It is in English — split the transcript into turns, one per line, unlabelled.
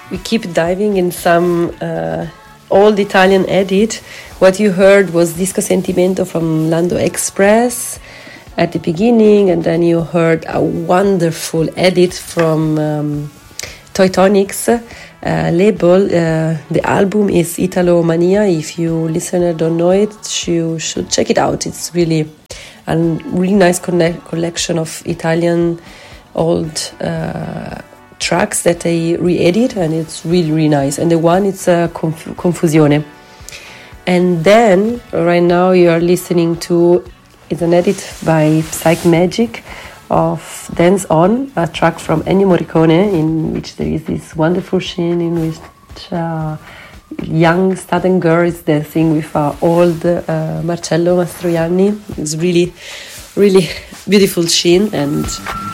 we keep diving in some old Italian edit. What you heard was Disco Sentimento from Lando Express at the beginning, and then you heard a wonderful edit from Toy Tonics label. The album is Italo Mania. If you listener don't know it, you should check it out. It's really a really nice collection of Italian old tracks that I re-edit, and it's really, really nice. And the one, it's Confusione. And then, right now, you are listening to, it's an edit by Psych Magic of Dance On, a track from Ennio Morricone, in which there is this wonderful scene in which young student girl is dancing with old Marcello Mastroianni. It's really, really beautiful scene, and